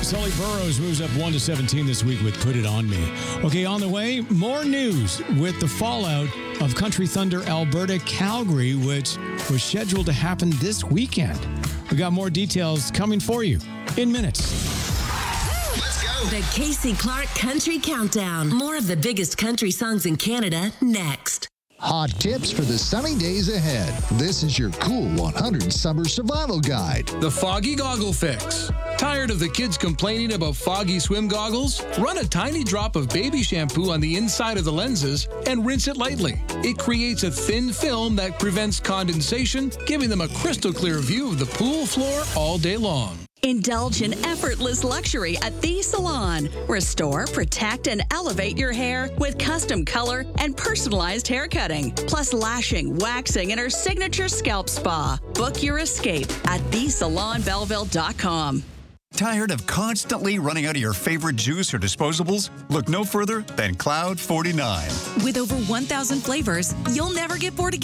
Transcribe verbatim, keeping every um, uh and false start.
Sully Burrows moves up one to seventeen this week with Put It On Me. Okay, on the way, more news with the fallout of Country Thunder Alberta Calgary, which was scheduled to happen this weekend. We got more details coming for you in minutes. Let's go. The Casey Clark Country Countdown. More of the biggest country songs in Canada next. Hot tips for the sunny days ahead. This is your Cool one hundred Summer Survival Guide. The Foggy Goggle Fix. Tired of the kids complaining about foggy swim goggles? Run a tiny drop of baby shampoo on the inside of the lenses and rinse it lightly. It creates a thin film that prevents condensation, giving them a crystal clear view of the pool floor all day long. Indulge in effortless luxury at The Salon. Restore, protect, and elevate your hair with custom color and personalized hair cutting, plus lashing, waxing, and our signature scalp spa. Book your escape at the salon belleville dot com. Tired of constantly running out of your favorite juice or disposables? Look no further than Cloud forty-nine. With over one thousand flavors, you'll never get bored again.